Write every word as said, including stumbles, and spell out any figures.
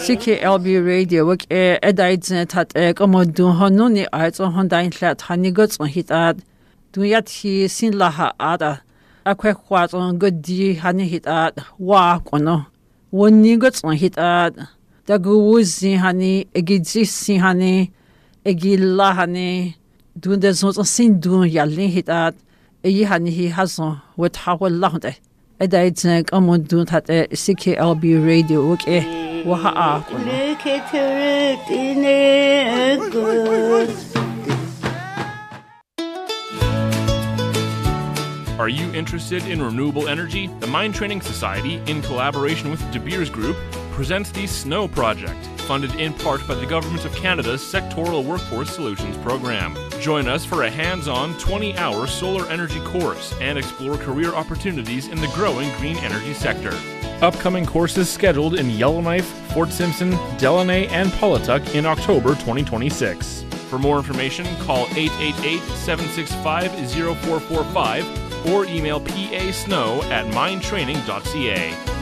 C K L B radio wak e edaidzen tat e komodun honuni aiz on hondain lat hanigots on hitat duyat hi sin laha ada akwe kwat on godi hani hitat wa kono woni gots on hitat da guzi hani egizisi hani egilla hani dun de zon sin dun yalin hitat e hani hi hazon wet hawal lahde edaidzen komodun tat e C K L B radio wak e Waha Are you interested in renewable energy? The Mind Training Society, in collaboration with De Beers Group, presents the SNOW Project, funded in part by the Government of Canada's Sectoral Workforce Solutions Program. Join us for a hands-on twenty-hour solar energy course and explore career opportunities in the growing green energy sector. Upcoming courses scheduled in Yellowknife, Fort Simpson, Delaney, and Paulatuck in October twenty twenty-six. For more information, call eight eight eight, seven six five, zero four four five or email pasnow at mindtraining dot c a.